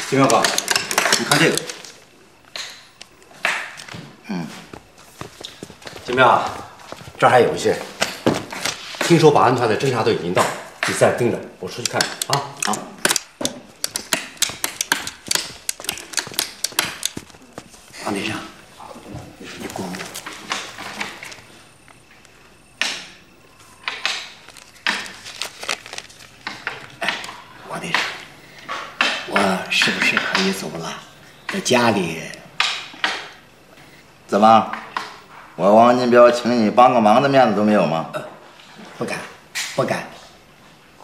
金彪哥，你看这个。金彪，这儿还有一些。听说保安团的侦察队已经到了，你在盯着，我出去看看啊。好。王队长，你过目。哎，王队长，我是不是可以走了？在家里。 怎么？我王金彪请你帮个忙的面子都没有吗？ 不敢，不敢。